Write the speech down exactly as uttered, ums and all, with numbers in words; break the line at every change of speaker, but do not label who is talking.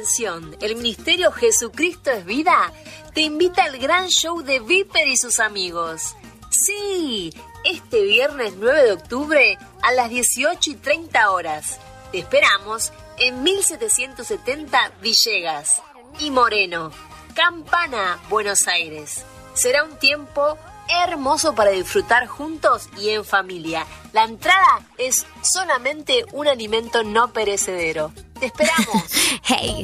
Atención, el Ministerio Jesucristo es Vida te invita al gran show de Viper y sus amigos. Sí, este viernes nueve de octubre a las dieciocho y treinta horas. Te esperamos en mil setecientos setenta Villegas y Moreno, Campana, Buenos Aires. Será un tiempo hermoso para disfrutar juntos y en familia. La entrada es solamente un alimento no perecedero. ¡Te esperamos!
Hey.